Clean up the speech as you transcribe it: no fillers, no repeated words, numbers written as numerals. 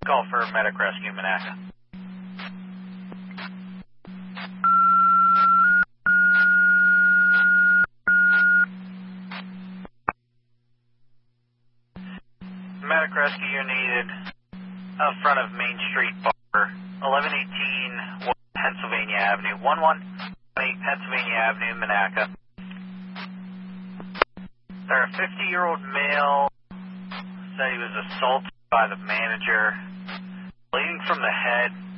call for medic rescue, Monaca. Medic rescue, you're needed up front of Main Street Bar, 1118 Pennsylvania Avenue, 1118 Pennsylvania Avenue, Monaca. There, a 50-year-old male said he was assaulted by the manager, bleeding from the head.